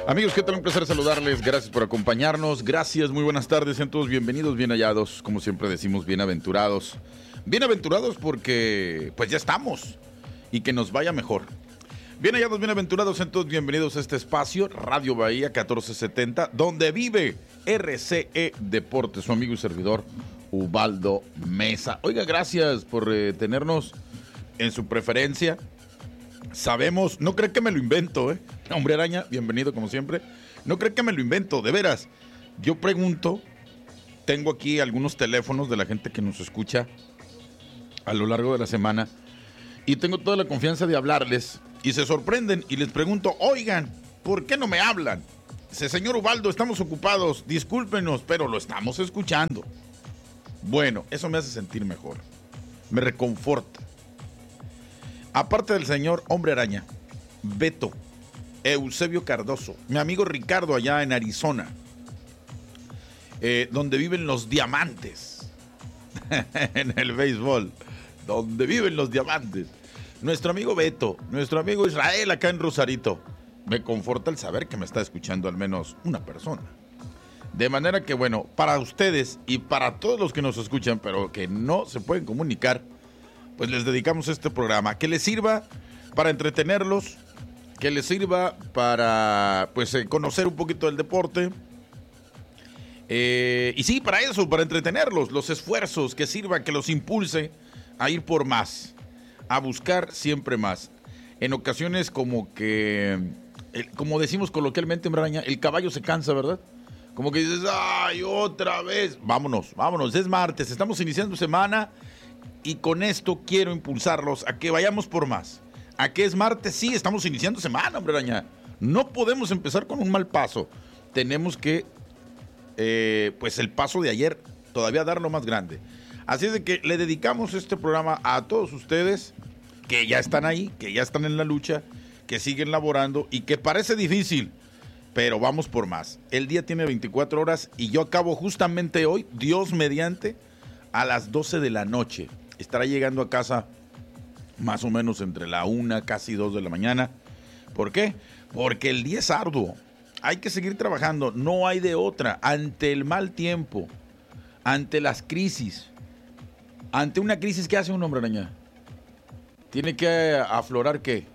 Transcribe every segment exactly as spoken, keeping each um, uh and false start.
Amigos, ¿qué tal? Un placer saludarles. Gracias por acompañarnos. Gracias, muy buenas tardes. Sean todos bienvenidos, bien hallados. Como siempre decimos, bienaventurados. Bienaventurados porque pues ya estamos y que nos vaya mejor. Bien hallados, bienaventurados, sean todos bienvenidos a este espacio, Radio Bahía catorce setenta, donde vive R C E Deportes, su amigo y servidor, Ubaldo Mesa. Oiga, gracias por eh, tenernos en su preferencia. Sabemos, no cree que me lo invento, ¿eh? Hombre Araña, bienvenido como siempre. No cree que me lo invento, de veras. Yo pregunto, tengo aquí algunos teléfonos de la gente que nos escucha a lo largo de la semana y tengo toda la confianza de hablarles y se sorprenden y les pregunto, oigan, ¿por qué no me hablan? Dice, señor Ubaldo, estamos ocupados, discúlpenos, pero lo estamos escuchando. Bueno, eso me hace sentir mejor, me reconforta. Aparte del señor Hombre Araña, Beto, Eusebio Cardoso, mi amigo Ricardo allá en Arizona, eh, donde viven los diamantes, en el béisbol, donde viven los diamantes. Nuestro amigo Beto, nuestro amigo Israel acá en Rosarito. Me conforta el saber que me está escuchando al menos una persona. De manera que, bueno, para ustedes y para todos los que nos escuchan, pero que no se pueden comunicar, pues les dedicamos este programa, que les sirva para entretenerlos, que les sirva para pues eh, conocer un poquito del deporte. Eh, y sí, para eso, para entretenerlos, los esfuerzos, que sirva, que los impulse a ir por más, a buscar siempre más. En ocasiones como que, el, como decimos coloquialmente en Braña, el caballo se cansa, ¿verdad? Como que dices, ¡ay, otra vez! Vámonos, vámonos, es martes, estamos iniciando semana. Y con esto quiero impulsarlos a que vayamos por más. A que es martes, sí, estamos iniciando semana, hombre araña. No podemos empezar con un mal paso. Tenemos que, eh, pues el paso de ayer, todavía darlo más grande. Así es de que le dedicamos este programa a todos ustedes que ya están ahí, que ya están en la lucha, que siguen laborando y que parece difícil, pero vamos por más. El día tiene veinticuatro horas y yo acabo justamente hoy, Dios mediante, a las doce de la noche. Estará llegando a casa más o menos entre la una, casi dos de la mañana. ¿Por qué? Porque el día es arduo. Hay que seguir trabajando. No hay de otra. Ante el mal tiempo, ante las crisis, ante una crisis, ¿qué hace un hombre araña? Tiene que aflorar ¿qué?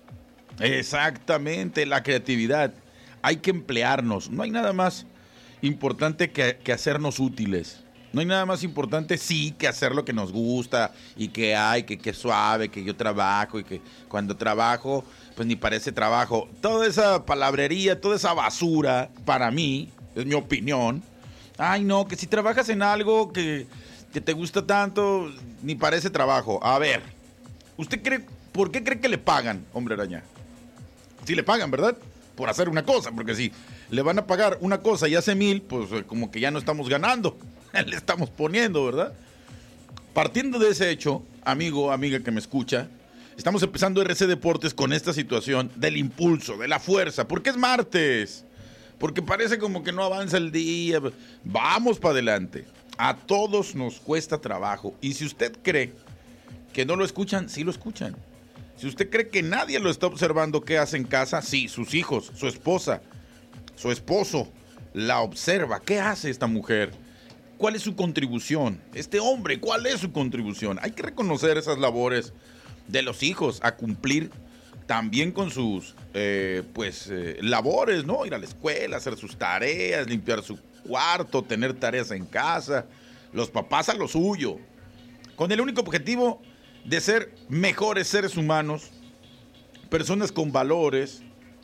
Exactamente, la creatividad. Hay que emplearnos. No hay nada más importante que, que hacernos útiles. No hay nada más importante, sí, que hacer lo que nos gusta y que hay, que, que suave, que yo trabajo y que cuando trabajo, pues ni parece trabajo. Toda esa palabrería, toda esa basura, para mí, es mi opinión. Ay, no, que si trabajas en algo que, que te gusta tanto, ni parece trabajo. A ver, ¿usted cree, por qué cree que le pagan, hombre araña? Sí le pagan, ¿verdad? Por hacer una cosa, porque si le van a pagar una cosa y hace mil, pues como que ya no estamos ganando. Le estamos poniendo, ¿verdad? Partiendo de ese hecho, amigo, amiga que me escucha, estamos empezando R C Deportes con esta situación del impulso, de la fuerza, porque es martes, porque parece como que no avanza el día. Vamos para adelante. A todos nos cuesta trabajo y si usted cree que no lo escuchan, sí lo escuchan. Si usted cree que nadie lo está observando qué hace en casa, sí, sus hijos, su esposa, su esposo la observa. ¿Qué hace esta mujer? ¿Cuál es su contribución? Este hombre, ¿cuál es su contribución? Hay que reconocer esas labores de los hijos, a cumplir también con sus eh, pues eh, labores, ¿no? Ir a la escuela, hacer sus tareas, limpiar su cuarto, tener tareas en casa. Los papás a lo suyo, con el único objetivo de ser mejores seres humanos, personas con valores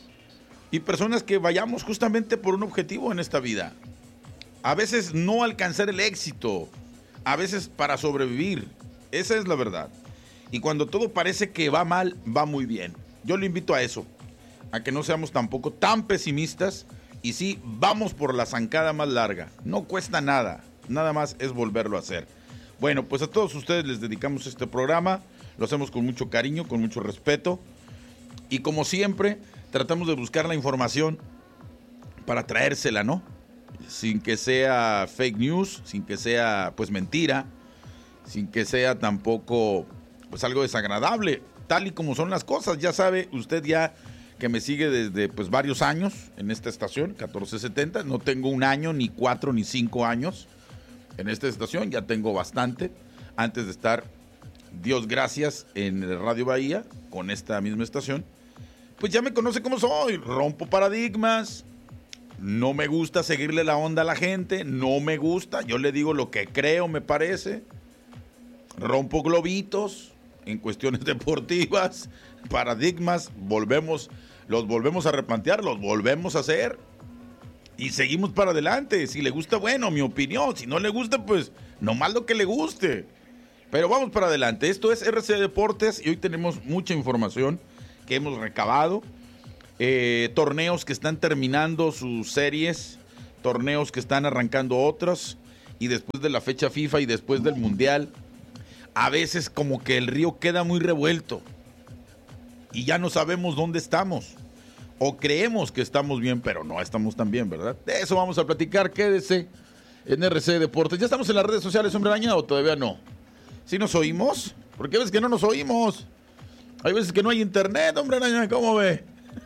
y personas que vayamos justamente por un objetivo en esta vida. A veces no alcanzar el éxito, a veces para sobrevivir, esa es la verdad. Y cuando todo parece que va mal, va muy bien. Yo le invito a eso, a que no seamos tampoco tan pesimistas y sí, vamos por la zancada más larga. No cuesta nada, nada más es volverlo a hacer. Bueno, pues a todos ustedes les dedicamos este programa, lo hacemos con mucho cariño, con mucho respeto y como siempre, tratamos de buscar la información para traérsela, ¿no? Sin que sea fake news, sin que sea pues mentira, sin que sea tampoco pues algo desagradable, tal y como son las cosas. Ya sabe usted ya que me sigue desde pues varios años en esta estación, catorce setenta. No tengo un año, ni cuatro, ni cinco años en esta estación. Ya tengo bastante antes de estar, Dios gracias, en el Radio Bahía con esta misma estación. Pues ya me conoce cómo soy. Rompo paradigmas. No me gusta seguirle la onda a la gente. No me gusta. Yo le digo lo que creo, me parece. Rompo globitos en cuestiones deportivas. Paradigmas. Volvemos, los volvemos a replantear. Los volvemos a hacer. Y seguimos para adelante. Si le gusta, bueno, mi opinión. Si no le gusta, pues nomás lo que le guste. Pero vamos para adelante. Esto es R C Deportes y hoy tenemos mucha información que hemos recabado. Eh, torneos que están terminando sus series, torneos que están arrancando otros, y después de la fecha FIFA y después del Mundial, a veces como que el río queda muy revuelto y ya no sabemos dónde estamos, o creemos que estamos bien, pero no estamos tan bien, ¿verdad? De eso vamos a platicar. Quédese en R C Deportes. ¿Ya estamos en las redes sociales, Hombre Araña, o todavía no? ¿Sí nos oímos? ¿Por qué ves que no nos oímos? Hay veces que no hay internet, Hombre Araña, ¿cómo ve?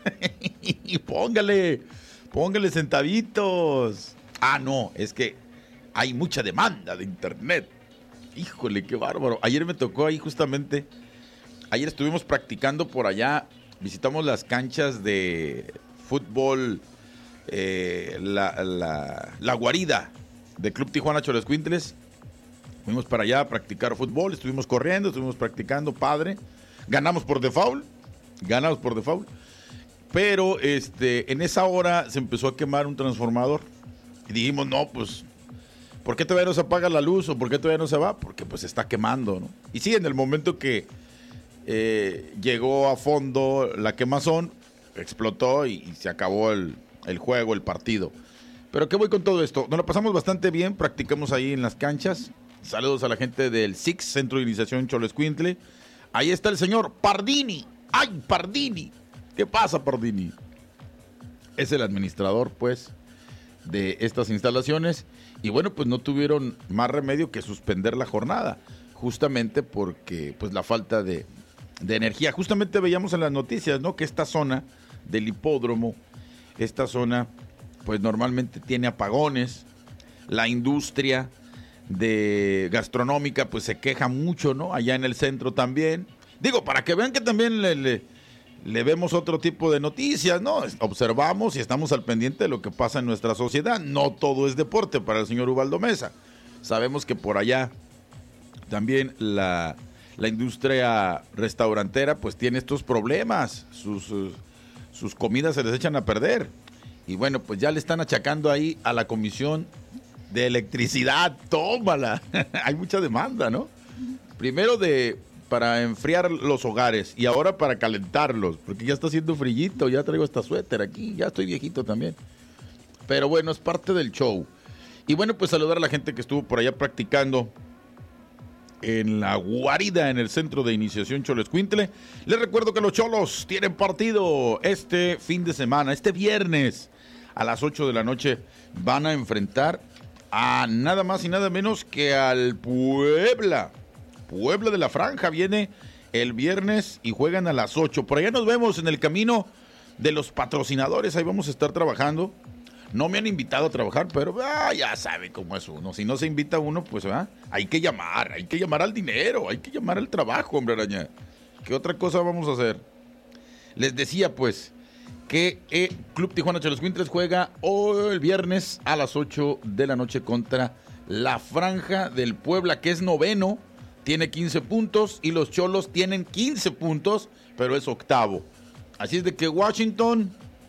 Y póngale, póngale centavitos. Ah, no, es que hay mucha demanda de internet. Híjole, qué bárbaro. Ayer me tocó ahí justamente, ayer estuvimos practicando por allá, visitamos las canchas de fútbol, eh, la, la, la guarida de Club Tijuana Xoloscuintles. Fuimos para allá a practicar fútbol, estuvimos corriendo, estuvimos practicando, padre. Ganamos por default, ganamos por default. Pero este, en esa hora se empezó a quemar un transformador. Y dijimos, no, pues, ¿por qué todavía no se apaga la luz? ¿O por qué todavía no se va? Porque pues se está quemando, ¿no? Y sí, en el momento que eh, llegó a fondo la quemazón, explotó y, y se acabó el, el juego, el partido. Pero ¿qué voy con todo esto? Nos lo pasamos bastante bien, practicamos ahí en las canchas. Saludos a la gente del S I C, Centro de Iniciación Xoloscuintle. Ahí está el señor Pardini. ¡Ay, Pardini! ¿Qué pasa, Pardini? Es el administrador, pues, de estas instalaciones. Y bueno, pues no tuvieron más remedio que suspender la jornada, justamente porque, pues, la falta de, de energía. Justamente veíamos en las noticias, ¿no?, que esta zona del hipódromo, esta zona, pues, normalmente tiene apagones. La industria de gastronómica, pues, se queja mucho, ¿no?, allá en el centro también. Digo, para que vean que también le... le Le vemos otro tipo de noticias, ¿no? Observamos y estamos al pendiente de lo que pasa en nuestra sociedad. No todo es deporte para el señor Ubaldo Mesa. Sabemos que por allá también la, la industria restaurantera pues tiene estos problemas. Sus, sus, sus comidas se les echan a perder. Y bueno, pues ya le están achacando ahí a la Comisión de Electricidad. ¡Tómala! Hay mucha demanda, ¿no? Primero de... para enfriar los hogares y ahora para calentarlos, porque ya está haciendo frillito, ya traigo esta suéter aquí, ya estoy viejito también. Pero bueno, es parte del show. Y bueno, pues saludar a la gente que estuvo por allá practicando en la guarida en el Centro de Iniciación Xoloscuintle. Les recuerdo que los Cholos tienen partido este fin de semana, este viernes a las ocho de la noche van a enfrentar a nada más y nada menos que al Puebla. Puebla de la Franja viene el viernes y juegan a las ocho. Por allá nos vemos en el camino de los patrocinadores. Ahí vamos a estar trabajando. No me han invitado a trabajar, pero ah, ya sabe cómo es uno. Si no se invita uno, pues ¿verdad? Hay que llamar, hay que llamar al dinero, hay que llamar al trabajo, Hombre Araña. ¿Qué otra cosa vamos a hacer? Les decía, pues, que el Club Tijuana Xoloscuintles juega hoy el viernes a las ocho de la noche contra la Franja del Puebla, que es noveno. Tiene quince puntos y los Cholos tienen quince puntos, pero es octavo. Así es de que Washington,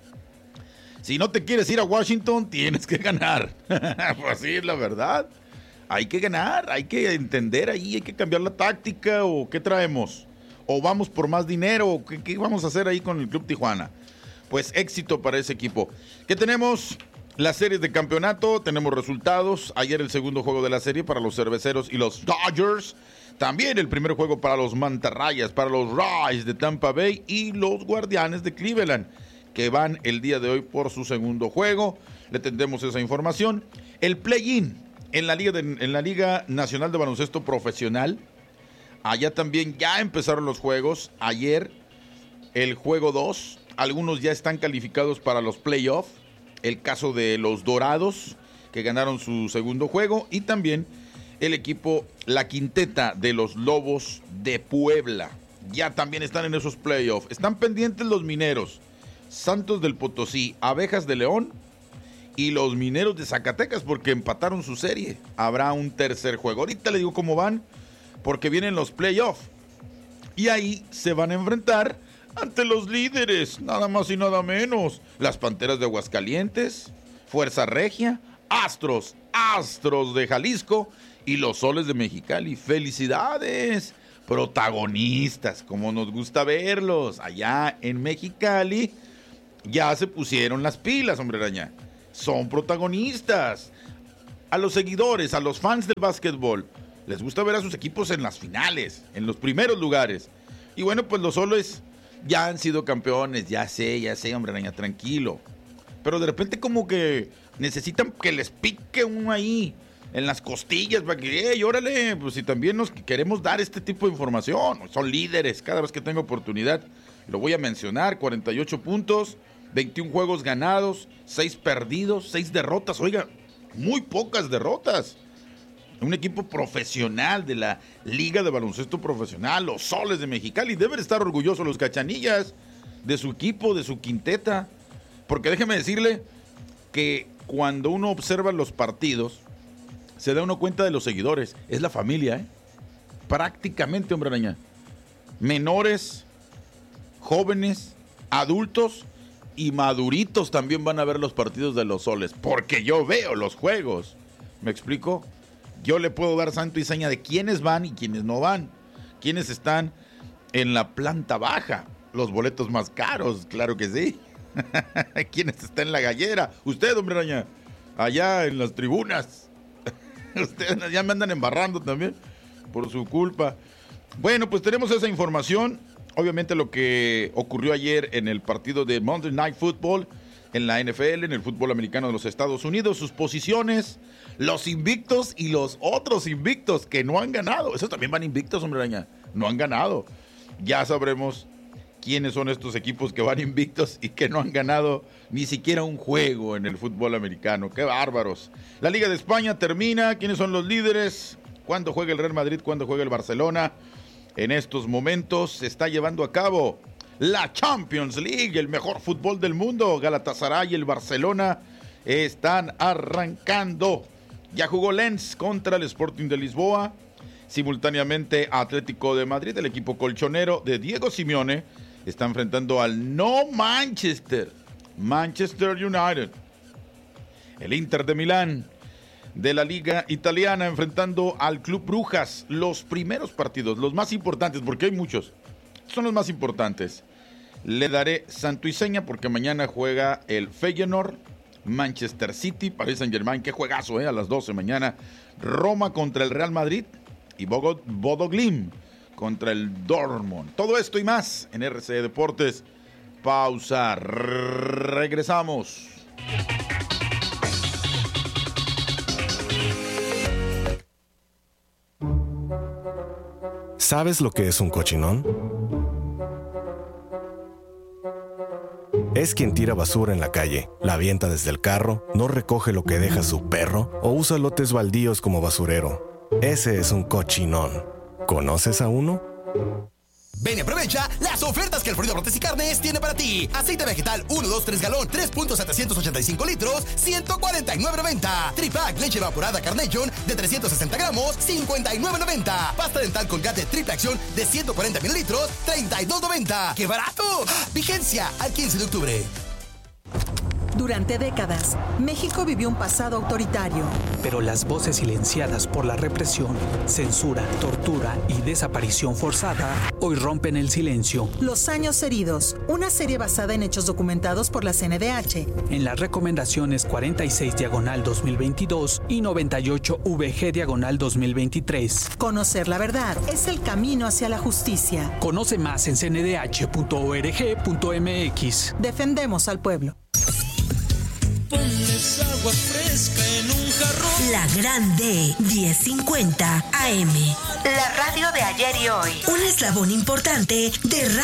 si no te quieres ir a Washington, tienes que ganar. Pues así es la verdad. Hay que ganar, hay que entender ahí, hay que cambiar la táctica o qué traemos. O vamos por más dinero, o qué, qué vamos a hacer ahí con el Club Tijuana. Pues éxito para ese equipo. ¿Qué tenemos? Las series de campeonato, tenemos resultados. Ayer el segundo juego de la serie para los Cerveceros y los Dodgers. También el primer juego para los Mantarrayas, para los Rays de Tampa Bay y los Guardianes de Cleveland, que van el día de hoy por su segundo juego. Le tendremos esa información. El play-in en la Liga, de, en la Liga Nacional de Baloncesto Profesional. Allá también ya empezaron los juegos. Ayer el juego dos. algunos ya están calificados para los playoffs. El caso de los Dorados, que ganaron su segundo juego, y también el equipo, la quinteta de los Lobos de Puebla. Ya también están en esos playoffs. Están pendientes los Mineros, Santos del Potosí, Abejas de León y los Mineros de Zacatecas, porque empataron su serie. Habrá un tercer juego. Ahorita le digo cómo van, porque vienen los playoffs. Y ahí se van a enfrentar ante los líderes, nada más y nada menos. Las Panteras de Aguascalientes, Fuerza Regia, Astros, Astros de Jalisco y los Soles de Mexicali. ¡Felicidades! Protagonistas, como nos gusta verlos. Allá en Mexicali ya se pusieron las pilas, hombre araña. Son protagonistas. A los seguidores, a los fans del básquetbol, les gusta ver a sus equipos en las finales, en los primeros lugares. Y bueno, pues los Soles ya han sido campeones, ya sé, ya sé, hombre araña, tranquilo. Pero de repente como que necesitan que les pique uno ahí en las costillas para que, hey, órale, pues si también nos queremos dar este tipo de información. Son líderes, cada vez que tengo oportunidad lo voy a mencionar. Cuarenta y ocho puntos, veintiún juegos ganados, seis perdidos, seis derrotas. Oiga, muy pocas derrotas. Un equipo profesional de la Liga de Baloncesto Profesional, los Soles de Mexicali. Deben estar orgullosos los Cachanillas de su equipo, de su quinteta. Porque déjeme decirle que cuando uno observa los partidos, se da uno cuenta de los seguidores. Es la familia, ¿eh? Prácticamente, hombre araña. Menores, jóvenes, adultos y maduritos también van a ver los partidos de los Soles. Porque yo veo los juegos. ¿Me explico? Yo le puedo dar santo y seña de quiénes van y quiénes no van. Quiénes están en la planta baja. Los boletos más caros, claro que sí. ¿Quiénes están en la gallera? Usted, hombre araña, allá en las tribunas. Ustedes ya me andan embarrando también por su culpa. Bueno, pues tenemos esa información. Obviamente lo que ocurrió ayer en el partido de Monday Night Football en la N F L, en el fútbol americano de los Estados Unidos, sus posiciones, los invictos y los otros invictos que no han ganado. Esos también van invictos, hombre araña. No han ganado. Ya sabremos quiénes son estos equipos que van invictos y que no han ganado ni siquiera un juego en el fútbol americano. ¡Qué bárbaros! La Liga de España termina. ¿Quiénes son los líderes? ¿Cuándo juega el Real Madrid? ¿Cuándo juega el Barcelona? En estos momentos se está llevando a cabo la Champions League, el mejor fútbol del mundo. Galatasaray y el Barcelona están arrancando. Ya jugó Lens contra el Sporting de Lisboa. Simultáneamente Atlético de Madrid, el equipo colchonero de Diego Simeone, está enfrentando al no Manchester, Manchester United. El Inter de Milán de la Liga Italiana enfrentando al Club Brujas. Los primeros partidos, los más importantes, porque hay muchos, son los más importantes. Le daré santo y seña porque mañana juega el Feyenoord, Manchester City, Paris Saint-Germain. Qué juegazo, ¿eh? A las doce mañana. Roma contra el Real Madrid y Bodo Glimt contra el Dortmund. Todo esto y más en R C Deportes. Pausa. Regresamos. ¿Sabes lo que es un cochinón? Es quien tira basura en la calle, la avienta desde el carro, no recoge lo que deja su perro o usa lotes baldíos como basurero. Ese es un cochinón. ¿Conoces a uno? Ven y aprovecha las ofertas que Alfredo Brotes y Carnes tiene para ti. Aceite vegetal uno, dos, tres galón, tres punto setecientos ochenta y cinco litros, ciento cuarenta y nueve noventa. Tripack leche evaporada Carnation de trescientos sesenta gramos, cincuenta y nueve noventa. Pasta dental Colgate triple acción de ciento cuarenta mililitros, treinta y dos noventa. ¡Qué barato! Vigencia al quince de octubre. Durante décadas, México vivió un pasado autoritario. Pero las voces silenciadas por la represión, censura, tortura y desaparición forzada hoy rompen el silencio. Los años heridos, una serie basada en hechos documentados por la C N D H. En las recomendaciones cuarenta y seis diagonal dos mil veintidós y noventa y ocho V G diagonal dos mil veintitrés. Conocer la verdad es el camino hacia la justicia. Conoce más en c n d h punto org punto m x. Defendemos al pueblo. Ponles agua fresca en un jarrón. La Grande diez cincuenta A M. La radio de ayer y hoy. Un eslabón importante de radio.